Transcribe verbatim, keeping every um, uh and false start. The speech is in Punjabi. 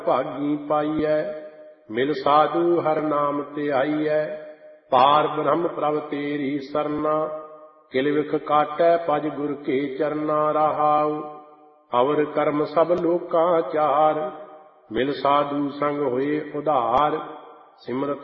ਭਾਗੀ ਪਾਈਐ। ਮਿਲ ਸਾਧੂ ਹਰ ਨਾਮ ਧਿਆਈਐ। ਪਾਰ ਬ੍ਰਹਮ ਪ੍ਰਭ ਤੇਰੀ ਸਰਨਾ। ਕਿਲ ਵਿਖ ਕਾਟੈ ਪਜ ਗੁਰ ਕੇ ਚਰਨਾ। ਰਹਾਉ ਅਵਰ ਕਰਮ ਸਭ ਲੋਕਾਂ ਚਾਰ। ਮਿਲ ਸਾਧੂ ਸੰਗ ਹੋਏ ਉਧਾਰ। ਸਿਮਰਤ